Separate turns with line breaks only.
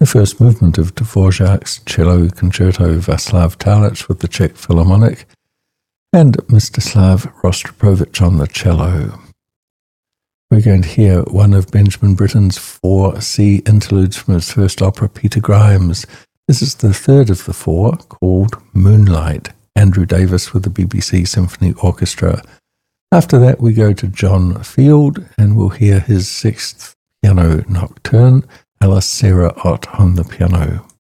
The first movement of Dvorak's Cello Concerto Václav Talich with the Czech Philharmonic, and Mstislav Rostropovich on the cello. We're going to hear one of Benjamin Britten's 4 C interludes from his first opera, Peter Grimes. This is the third of the 4, called Moonlight, Andrew Davis with the BBC Symphony Orchestra. After that, we go to John Field, and we'll hear his 6th piano nocturne, Alice Sarah Ott on the piano.